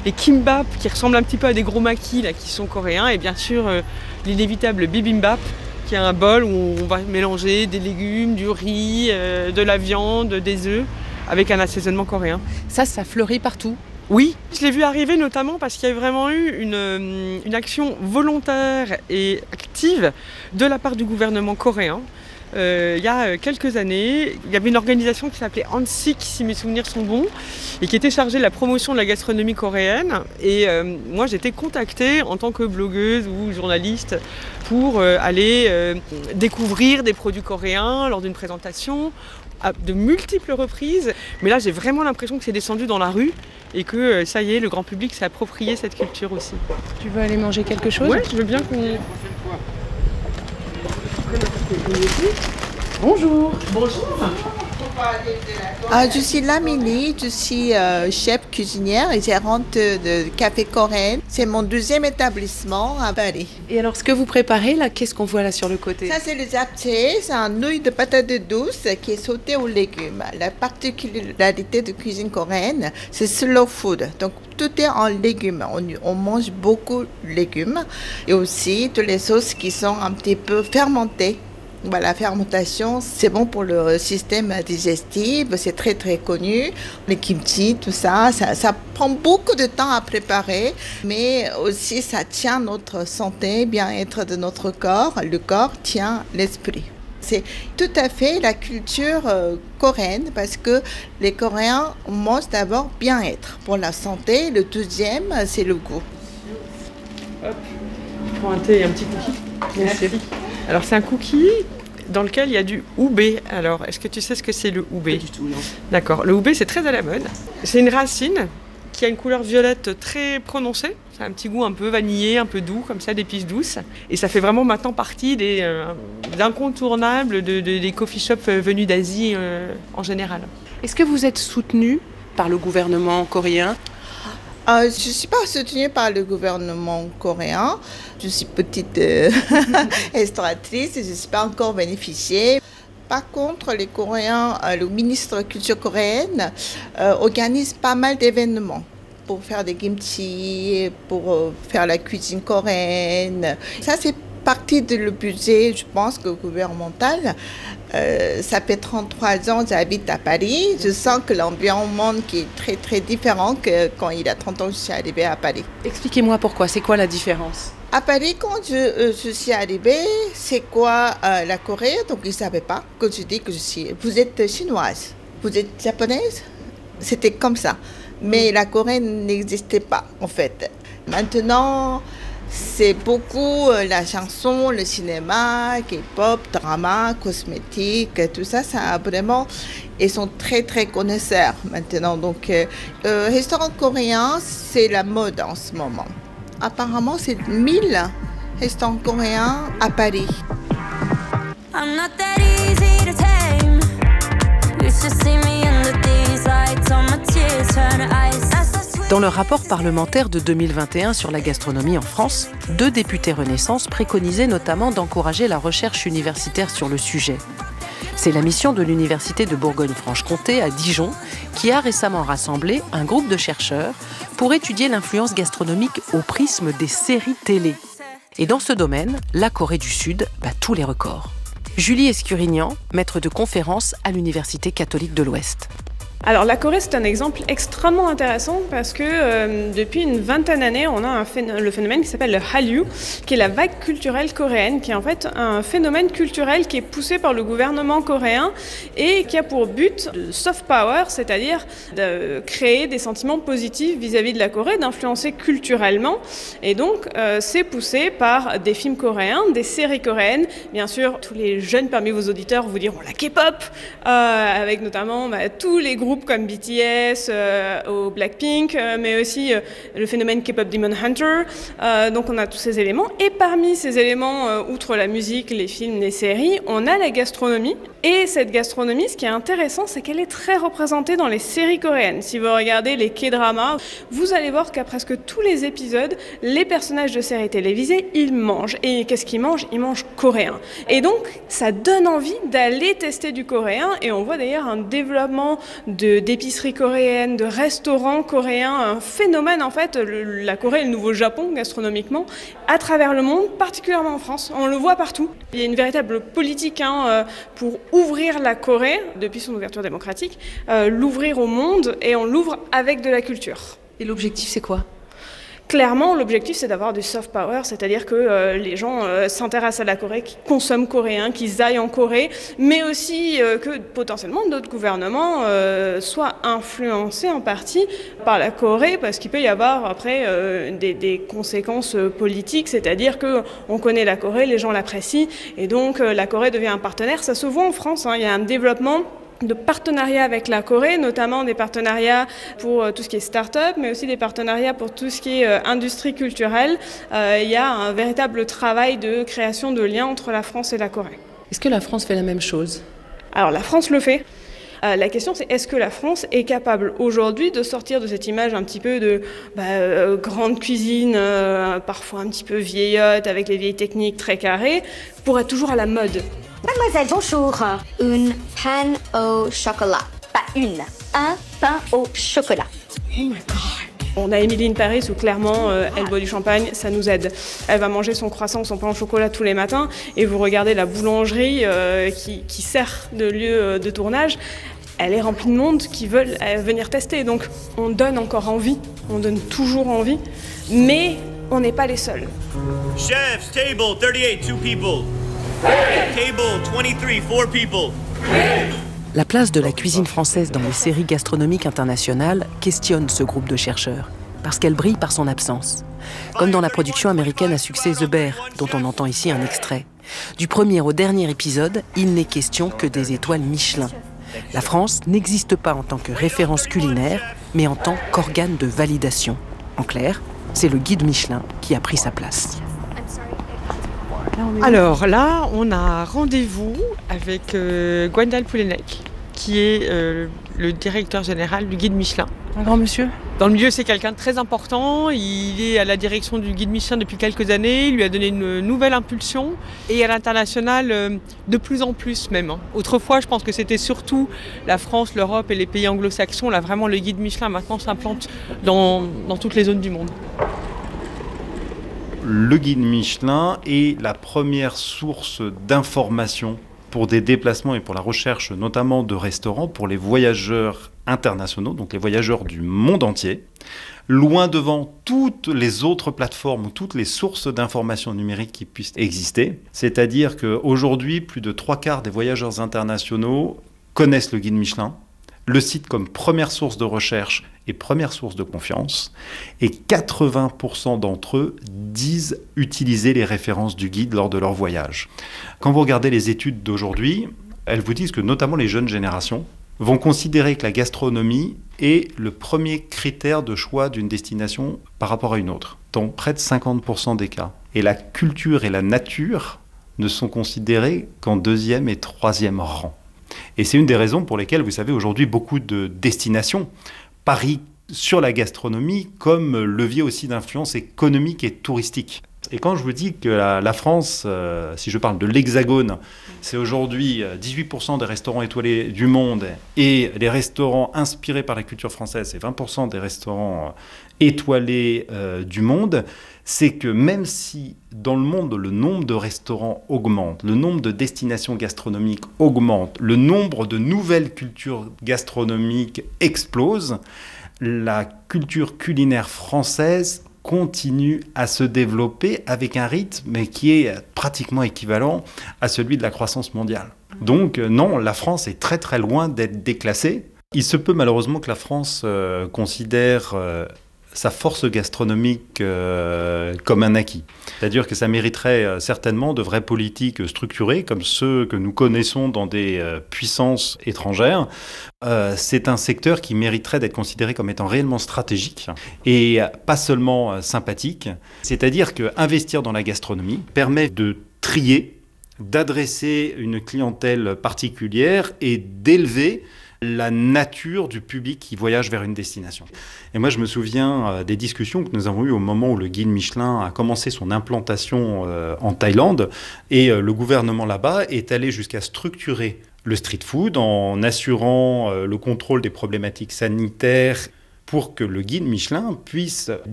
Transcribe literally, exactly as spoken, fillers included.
les kimbap qui ressemblent un petit peu à des gros maquis là, qui sont coréens, et bien sûr euh, l'inévitable bibimbap, qui est un bol où on va mélanger des légumes, du riz, euh, de la viande, des œufs, avec un assaisonnement coréen. Ça, ça fleurit partout. Oui, je l'ai vu arriver notamment parce qu'il y a vraiment eu une, une action volontaire et active de la part du gouvernement coréen. Euh, il y a quelques années, il y avait une organisation qui s'appelait Hansik, si mes souvenirs sont bons, et qui était chargée de la promotion de la gastronomie coréenne. Et euh, moi, j'étais contactée en tant que blogueuse ou journaliste pour euh, aller euh, découvrir des produits coréens lors d'une présentation à de multiples reprises. Mais là, j'ai vraiment l'impression que c'est descendu dans la rue et que euh, ça y est, le grand public s'est approprié cette culture aussi. Tu veux aller manger quelque chose ? Oui, je veux bien qu'on... Bonjour. Bonjour. Ah, je suis Lamini, je suis euh, chef cuisinière et gérante de café coréen. C'est mon deuxième établissement à Paris. Et alors, ce que vous préparez là, qu'est-ce qu'on voit là sur le côté ? Ça, c'est le japchae, c'est un nouille de patate douce qui est sauté aux légumes. La particularité de cuisine coréenne, c'est slow food. Donc, tout est en légumes. On, on mange beaucoup de légumes et aussi toutes les sauces qui sont un petit peu fermentées. Bah, la fermentation, c'est bon pour le système digestif, c'est très très connu. Le kimchi, tout ça, ça, ça prend beaucoup de temps à préparer, mais aussi ça tient notre santé, bien-être de notre corps. Le corps tient l'esprit. C'est tout à fait la culture euh, coréenne parce que les Coréens mangent d'abord bien-être pour la santé. Le deuxième, c'est le goût. Hop, je prends un thé et un petit cookie. Merci. Alors c'est un cookie dans lequel il y a du oubé. Alors, est-ce que tu sais ce que c'est le oubé ? Pas du tout, non. D'accord. Le oubé, c'est très à la mode. C'est une racine qui a une couleur violette très prononcée. Ça a un petit goût un peu vanillé, un peu doux, comme ça, d'épices douces. Et ça fait vraiment maintenant partie des euh, incontournables de, de, des coffee shops venus d'Asie euh, en général. Est-ce que vous êtes soutenu par le gouvernement coréen ? Euh, je ne suis pas soutenue par le gouvernement coréen. Je suis petite euh, restauratrice et je ne suis pas encore bénéficiée. Par contre, les Coréens, euh, le ministre de la Culture coréenne euh, organise pas mal d'événements pour faire des kimchi, pour euh, faire la cuisine coréenne. Ça, c'est partie de le budget, je pense, que gouvernemental. Euh, ça fait trente-trois ans que j'habite à Paris. Je sens que l'environnement qui est très très différent que quand il y a trente ans que je suis arrivée à Paris. Expliquez-moi pourquoi, c'est quoi la différence ? À Paris, quand je, euh, je suis arrivée, c'est quoi euh, la Corée? Donc ils ne savaient pas que je dis que je suis... Vous êtes chinoise, vous êtes japonaise? C'était comme ça. Mais la Corée n'existait pas en fait. Maintenant... C'est beaucoup euh, la chanson, le cinéma, K-pop, drama, cosmétique, tout ça, ça a vraiment... Ils sont très, très connaisseurs maintenant. Donc, euh, euh, restaurant coréen, c'est la mode en ce moment. Apparemment, c'est mille restaurants coréens à Paris. I'm not that easy to tame. You should see me under these lights on my tears turn to ice. Dans le rapport parlementaire de deux mille vingt et un sur la gastronomie en France, deux députés Renaissance préconisaient notamment d'encourager la recherche universitaire sur le sujet. C'est la mission de l'Université de Bourgogne-Franche-Comté à Dijon qui a récemment rassemblé un groupe de chercheurs pour étudier l'influence gastronomique au prisme des séries télé. Et dans ce domaine, la Corée du Sud bat tous les records. Julie Escurignan, maître de conférence à l'Université catholique de l'Ouest. Alors la Corée, c'est un exemple extrêmement intéressant parce que euh, depuis une vingtaine d'années, on a un phén- le phénomène qui s'appelle le Hallyu, qui est la vague culturelle coréenne, qui est en fait un phénomène culturel qui est poussé par le gouvernement coréen et qui a pour but de soft power, c'est-à-dire de créer des sentiments positifs vis-à-vis de la Corée, d'influencer culturellement. Et donc, euh, c'est poussé par des films coréens, des séries coréennes. Bien sûr, tous les jeunes parmi vos auditeurs vous diront la K-pop, euh, avec notamment bah, tous les groupes comme B T S, euh, ou Blackpink, euh, mais aussi euh, le phénomène K-pop Demon Hunter. Euh, donc on a tous ces éléments. Et parmi ces éléments, euh, outre la musique, les films, les séries, on a la gastronomie. Et cette gastronomie, ce qui est intéressant, c'est qu'elle est très représentée dans les séries coréennes. Si vous regardez les K-dramas, vous allez voir qu'à presque tous les épisodes, les personnages de séries télévisées, ils mangent. Et qu'est-ce qu'ils mangent ? Ils mangent coréen. Et donc, ça donne envie d'aller tester du coréen. Et on voit d'ailleurs un développement de, d'épiceries coréennes, de restaurants coréens, un phénomène en fait, le, la Corée est le nouveau Japon gastronomiquement, à travers le monde, particulièrement en France. On le voit partout. Il y a une véritable politique hein, pour ouvrir la Corée, depuis son ouverture démocratique, euh, l'ouvrir au monde et on l'ouvre avec de la culture. Et l'objectif c'est quoi ? Clairement, l'objectif, c'est d'avoir du soft power, c'est-à-dire que euh, les gens euh, s'intéressent à la Corée, qu'ils consomment coréen, qu'ils aillent en Corée, mais aussi euh, que potentiellement d'autres gouvernements euh, soient influencés en partie par la Corée, parce qu'il peut y avoir après euh, des, des conséquences politiques, c'est-à-dire qu'on connaît la Corée, les gens l'apprécient, et donc euh, la Corée devient un partenaire. Ça se voit en France, hein, il y a un développement de partenariats avec la Corée, notamment des partenariats pour tout ce qui est start-up, mais aussi des partenariats pour tout ce qui est euh, industrie culturelle. Euh, il y a un véritable travail de création de liens entre la France et la Corée. Est-ce que la France fait la même chose ? Alors la France le fait. Euh, la question c'est est-ce que la France est capable aujourd'hui de sortir de cette image un petit peu de bah, euh, grande cuisine, euh, parfois un petit peu vieillotte, avec les vieilles techniques très carrées, pour être toujours à la mode. Mademoiselle, bonjour. Une pain au chocolat. Pas une, un pain au chocolat. Oh my God. On a Émilie in Paris où clairement euh, elle boit du champagne, ça nous aide. Elle va manger son croissant, son pain au chocolat tous les matins et vous regardez la boulangerie euh, qui, qui sert de lieu de tournage. Elle est remplie de monde qui veulent euh, venir tester. Donc on donne encore envie, on donne toujours envie, mais on n'est pas les seuls. Chefs, table thirty-eight, two people. Table twenty-three, four people. La place de la cuisine française dans les séries gastronomiques internationales questionne ce groupe de chercheurs, parce qu'elle brille par son absence. Comme dans la production américaine à succès The Bear, dont on entend ici un extrait. Du premier au dernier épisode, il n'est question que des étoiles Michelin. La France n'existe pas en tant que référence culinaire, mais en tant qu'organe de validation. En clair, c'est le guide Michelin qui a pris sa place. Alors là, on a rendez-vous avec euh, Gwendal Poulenec, qui est euh, le directeur général du guide Michelin. Un grand monsieur ? Dans le milieu, c'est quelqu'un de très important. Il est à la direction du guide Michelin depuis quelques années. Il lui a donné une nouvelle impulsion. Et à l'international, euh, de plus en plus même. Hein. Autrefois, je pense que c'était surtout la France, l'Europe et les pays anglo-saxons. Là, vraiment, le guide Michelin maintenant s'implante dans, dans toutes les zones du monde. Le guide Michelin est la première source d'information pour des déplacements et pour la recherche notamment de restaurants pour les voyageurs internationaux, donc les voyageurs du monde entier, loin devant toutes les autres plateformes ou toutes les sources d'informations numériques qui puissent exister. C'est-à-dire qu'aujourd'hui, plus de trois quarts des voyageurs internationaux connaissent le guide Michelin, le cite comme première source de recherche et première source de confiance, et quatre-vingts pour cent d'entre eux disent utiliser les références du guide lors de leur voyage. Quand vous regardez les études d'aujourd'hui, elles vous disent que notamment les jeunes générations vont considérer que la gastronomie est le premier critère de choix d'une destination par rapport à une autre, dans près de cinquante pour cent des cas. Et la culture et la nature ne sont considérées qu'en deuxième et troisième rang. Et c'est une des raisons pour lesquelles, vous savez, aujourd'hui, beaucoup de destinations parient sur la gastronomie comme levier aussi d'influence économique et touristique. Et quand je vous dis que la, la France, euh, si je parle de l'Hexagone, c'est aujourd'hui dix-huit pour cent des restaurants étoilés du monde et les restaurants inspirés par la culture française, c'est vingt pour cent des restaurants étoilés euh, du monde, c'est que même si dans le monde le nombre de restaurants augmente, le nombre de destinations gastronomiques augmente, le nombre de nouvelles cultures gastronomiques explose, la culture culinaire française continue à se développer avec un rythme qui est pratiquement équivalent à celui de la croissance mondiale. Donc non, la France est très très loin d'être déclassée. Il se peut malheureusement que la France euh, considère euh, sa force gastronomique euh, comme un acquis. C'est-à-dire que ça mériterait euh, certainement de vraies politiques structurées, comme ceux que nous connaissons dans des euh, puissances étrangères. Euh, c'est un secteur qui mériterait d'être considéré comme étant réellement stratégique et pas seulement euh, sympathique. C'est-à-dire qu'investir dans la gastronomie permet de trier, d'adresser une clientèle particulière et d'élever la nature du public qui voyage vers une destination. Et moi, je me souviens euh, des discussions que nous avons eues au moment où le guide Michelin a commencé son implantation euh, en Thaïlande, et euh, le gouvernement là-bas est allé jusqu'à structurer le street food en assurant le contrôle des problématiques sanitaires pour que le guide Michelin puisse